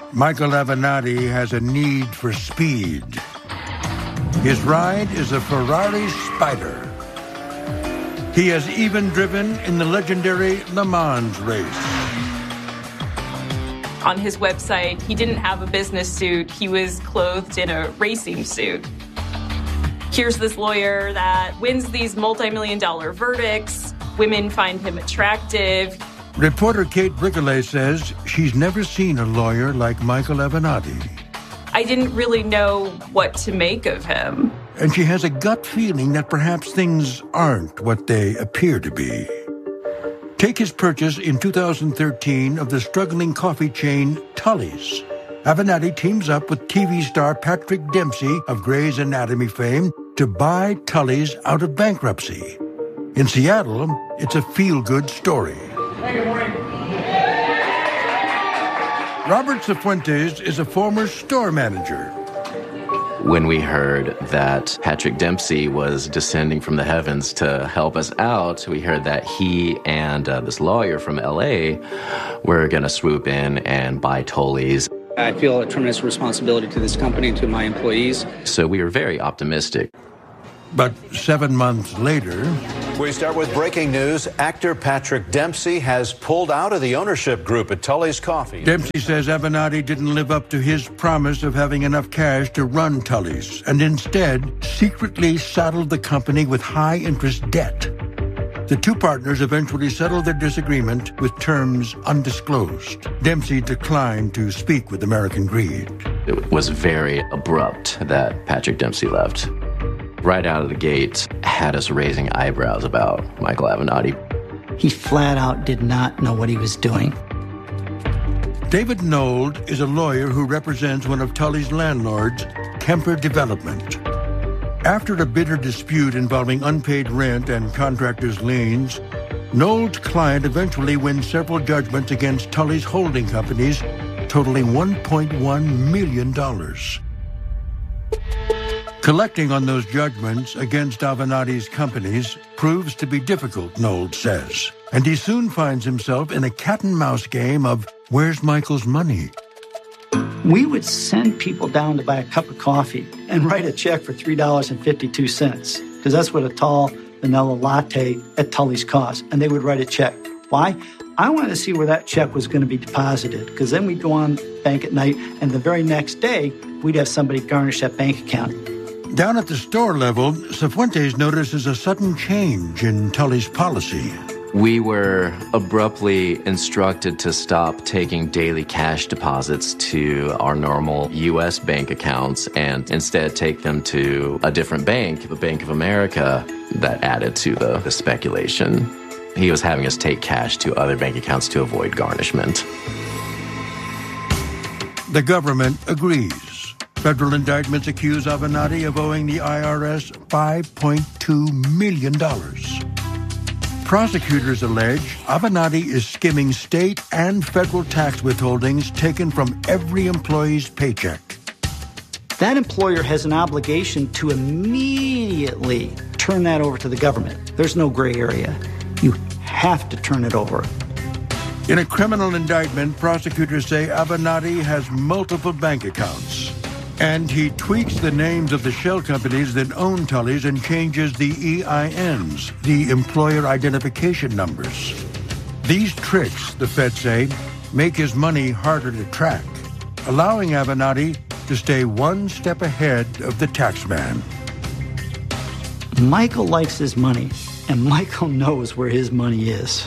Michael Avenatti has a need for speed. His ride is a Ferrari Spider. He has even driven in the legendary Le Mans race. On his website, he didn't have a business suit. He was clothed in a racing suit. Here's this lawyer that wins these multi-million-dollar verdicts. Women find him attractive. Reporter Kate Brickley says she's never seen a lawyer like Michael Avenatti. I didn't really know what to make of him. And she has a gut feeling that perhaps things aren't what they appear to be. Take his purchase in 2013 of the struggling coffee chain Tully's. Avenatti teams up with TV star Patrick Dempsey of Grey's Anatomy fame to buy Tully's out of bankruptcy. In Seattle, it's a feel-good story. Hey, good morning. Robert Cifuentes is a former store manager. When we heard that Patrick Dempsey was descending from the heavens to help us out, we heard that he and this lawyer from L.A. were going to swoop in and buy Tully's. I feel a tremendous responsibility to this company and to my employees. So we were very optimistic. But 7 months later... We start with breaking news. Actor Patrick Dempsey has pulled out of the ownership group at Tully's Coffee. Dempsey says Avenatti didn't live up to his promise of having enough cash to run Tully's, and instead secretly saddled the company with high-interest debt. The two partners eventually settled their disagreement with terms undisclosed. Dempsey declined to speak with American Greed. It was very abrupt that Patrick Dempsey left. Right out of the gate, had us raising eyebrows about Michael Avenatti. He flat out did not know what he was doing. David Nold is a lawyer who represents one of Tully's landlords, Kemper Development. After a bitter dispute involving unpaid rent and contractors' liens, Nold's client eventually wins several judgments against Tully's holding companies, totaling $1.1 million. Collecting on those judgments against Avenatti's companies proves to be difficult, Nold says, and he soon finds himself in a cat-and-mouse game of where's Michael's money? We would send people down to buy a cup of coffee and write a check for $3.52, because that's what a tall vanilla latte at Tully's cost, and they would write a check. Why? I wanted to see where that check was going to be deposited, because then we'd go on bank at night, and the very next day, we'd have somebody garnish that bank account. Down at the store level, Cifuentes notices a sudden change in Tully's policy. We were abruptly instructed to stop taking daily cash deposits to our normal U.S. bank accounts and instead take them to a different bank, the Bank of America. That added to the speculation. He was having us take cash to other bank accounts to avoid garnishment. The government agrees. Federal indictments accuse Avenatti of owing the IRS $5.2 million. Prosecutors allege Avenatti is skimming state and federal tax withholdings taken from every employee's paycheck. That employer has an obligation to immediately turn that over to the government. There's no gray area. You have to turn it over. In a criminal indictment, prosecutors say Avenatti has multiple bank accounts. And he tweaks the names of the shell companies that own Tully's and changes the EINs, the employer identification numbers. These tricks, the feds say, make his money harder to track, allowing Avenatti to stay one step ahead of the taxman. Michael likes his money, and Michael knows where his money is.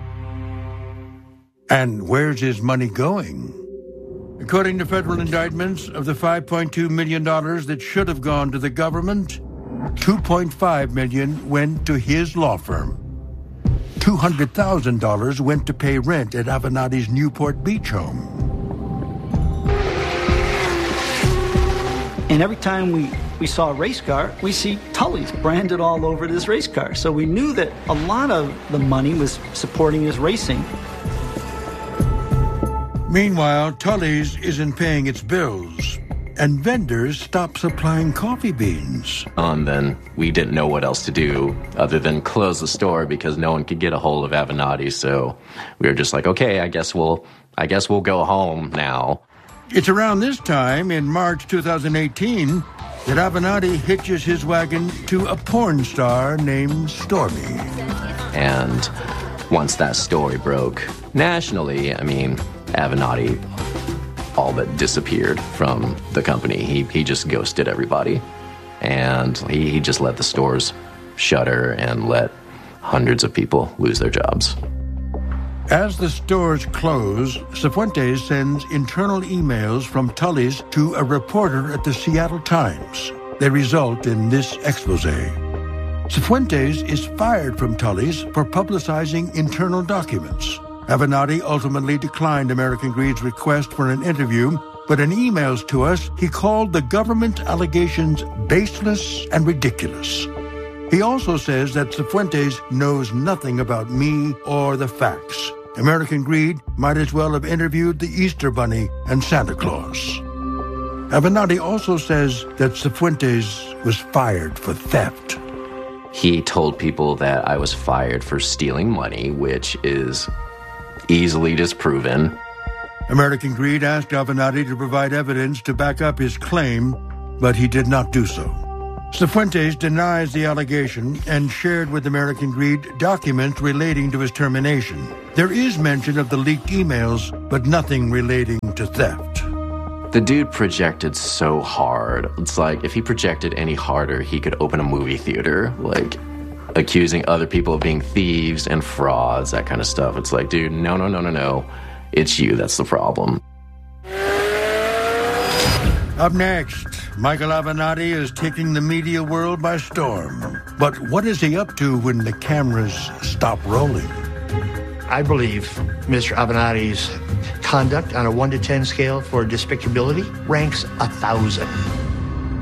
And where's his money going? According to federal indictments, of the $5.2 million that should have gone to the government, $2.5 million went to his law firm. $200,000 went to pay rent at Avenatti's Newport Beach home. And every time we saw a race car, we see Tully's branded all over this race car. So we knew that a lot of the money was supporting his racing. Meanwhile, Tully's isn't paying its bills, and vendors stop supplying coffee beans. And then we didn't know what else to do other than close the store because no one could get a hold of Avenatti. So we were just like, okay, I guess we'll go home now. It's around this time, in March 2018, that Avenatti hitches his wagon to a porn star named Stormy. And once that story broke nationally, Avenatti all but disappeared from the company. He just ghosted everybody. And he just let the stores shutter and let hundreds of people lose their jobs. As the stores close, Cifuentes sends internal emails from Tully's to a reporter at the Seattle Times. They result in this expose. Cifuentes is fired from Tully's for publicizing internal documents. Avenatti ultimately declined American Greed's request for an interview, but in emails to us, he called the government allegations baseless and ridiculous. He also says that Cifuentes knows nothing about me or the facts. American Greed might as well have interviewed the Easter Bunny and Santa Claus. Avenatti also says that Cifuentes was fired for theft. He told people that I was fired for stealing money, which is easily disproven. American Greed asked Avenatti to provide evidence to back up his claim, but he did not do so. Cifuentes denies the allegation and shared with American Greed documents relating to his termination. There is mention of the leaked emails, but nothing relating to theft. The dude projected so hard. It's like if he projected any harder, he could open a movie theater, like accusing other people of being thieves and frauds, that kind of stuff. It's like, dude, no. It's you that's the problem. Up next, Michael Avenatti is taking the media world by storm. But what is he up to when the cameras stop rolling? I believe Mr. Avenatti's conduct on a 1 to 10 scale for despicability ranks 1,000.